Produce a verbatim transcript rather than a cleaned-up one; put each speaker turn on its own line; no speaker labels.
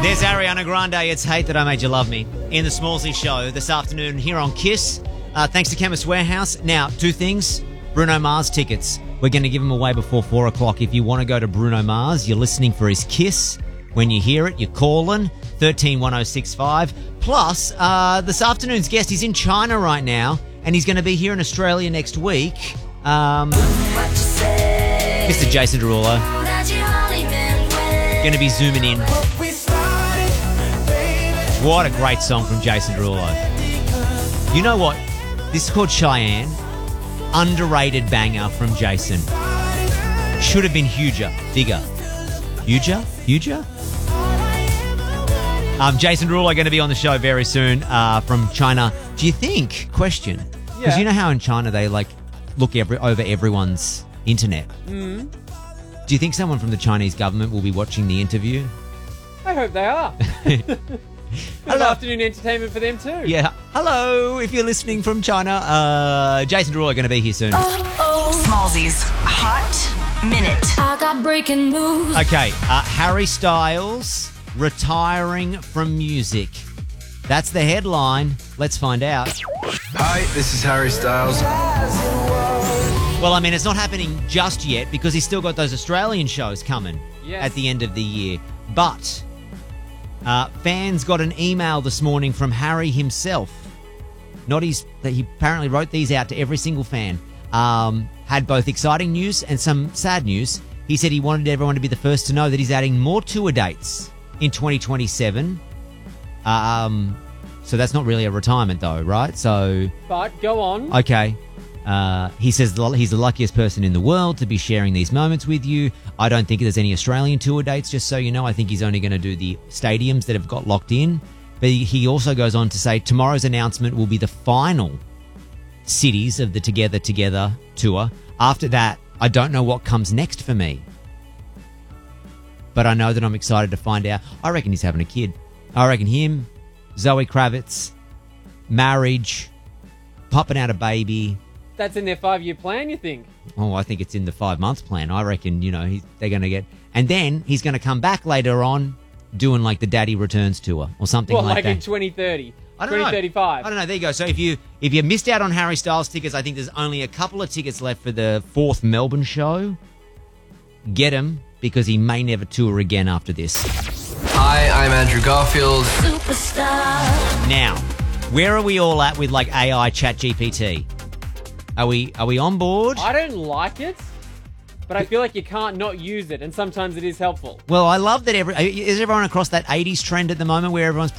There's Ariana Grande. It's Hate That I Made You Love Me in the Smallsy Show this afternoon here on Kiss. Uh, thanks to Chemist Warehouse. Now, two things. Bruno Mars tickets. We're going to give them away before four o'clock. If you want to go to Bruno Mars, you're listening for his Kiss. When you hear it, you're calling thirteen one oh six five. Plus, uh, this afternoon's guest, he's in China right now, and he's going to be here in Australia next week. Um, Mister Jason Derulo. Going to be zooming in. What a great song from Jason Derulo. You know what? This is called Cheyenne. Underrated banger from Jason. Should have been huger, bigger. Huger? Huger? Um, Jason Derulo going to be on the show very soon uh, from China. Do you think, question, because
Yeah.
you know how in China they like look every, over everyone's internet.
Mm.
Do you think someone from the Chinese government will be watching the interview?
I hope they are. Good afternoon entertainment for them too.
Yeah. Hello, if you're listening from China. Uh, Jason Derulo going to be here soon.
Smallsy's Hot Minute.
I got breaking news.
Okay, uh, Harry Styles retiring from music. That's the headline. Let's find out.
Hi, this is Harry Styles.
Well, I mean, it's not happening just yet because he's still got those Australian shows coming
Yes.
at the end of the year. But uh, fans got an email this morning from Harry himself. Not his, that he apparently wrote these out to every single fan. Um, had both exciting news and some sad news. He said he wanted everyone to be the first to know that he's adding more tour dates in twenty twenty-seven. Um, so that's not really a retirement though, right? So,
But go on.
okay. Uh, he says the- he's the luckiest person in the world to be sharing these moments with you. I don't think there's any Australian tour dates, just so you know. I think he's only going to do the stadiums that have got locked in. But he- he also goes on to say tomorrow's announcement will be the final cities of the Together Together tour. After that, I don't know what comes next for me. But I know that I'm excited to find out. I reckon he's having a kid. I reckon him, Zoe Kravitz, marriage, popping out a baby.
That's in their five-year plan, you think?
Oh, I think it's in the five-month plan. I reckon, you know, he, they're going to get... And then he's going to come back later on doing like the Daddy Returns tour or something
Well,
like,
like
that.
in twenty thirty.
I don't
twenty
know.
thirty-five.
I don't know. There you go. So if you if you missed out on Harry Styles tickets, I think there's only a couple of tickets left for the fourth Melbourne show. Get him because he may never tour again after this.
Hi, I'm Andrew Garfield.
Superstar.
Now, where are we all at with like A I Chat G P T? Are we are we on board?
I don't like it, but I feel like you can't not use it, and sometimes it is helpful.
Well, I love that every is everyone across that eighties trend at the moment where everyone's